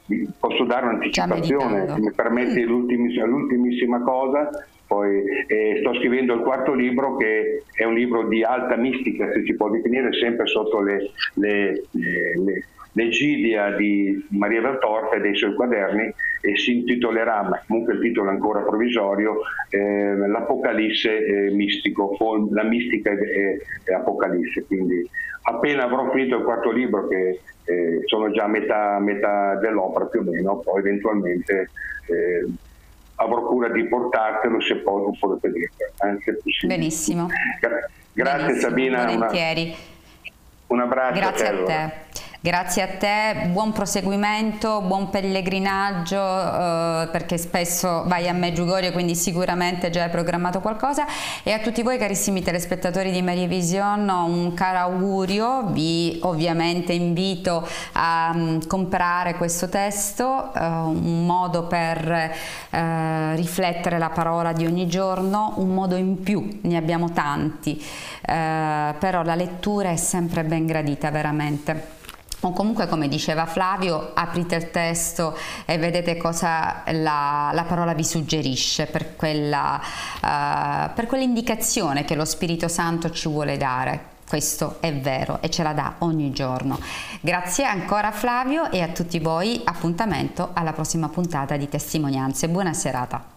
posso dare un'anticipazione, se mi permetti l'ultimissima cosa. Poi sto scrivendo il quarto libro, che è un libro di alta mistica, se si può definire, sempre sotto l'egidia di Maria Valtorta e dei suoi quaderni, e si intitolerà, ma comunque il titolo è ancora provvisorio, l'Apocalisse mistico, o la mistica e Apocalisse. Quindi appena avrò finito il quarto libro, che sono già a metà dell'opera più o meno, poi eventualmente avrò cura di portartelo, se poi non potete vedere, anche possibile. Benissimo. Grazie. Benissimo, Sabina. Volentieri. Un abbraccio. Grazie a te. Grazie a te, buon proseguimento, buon pellegrinaggio, perché spesso vai a Medjugorje, quindi sicuramente già hai programmato qualcosa. E a tutti voi carissimi telespettatori di Maria Vision un caro augurio. Vi ovviamente invito a comprare questo testo, un modo per riflettere la parola di ogni giorno, un modo in più, ne abbiamo tanti, però la lettura è sempre ben gradita, veramente. O comunque, come diceva Flavio, aprite il testo e vedete cosa la parola vi suggerisce per quell'indicazione che lo Spirito Santo ci vuole dare. Questo è vero e ce la dà ogni giorno. Grazie ancora Flavio, e a tutti voi appuntamento alla prossima puntata di Testimonianze. Buona serata.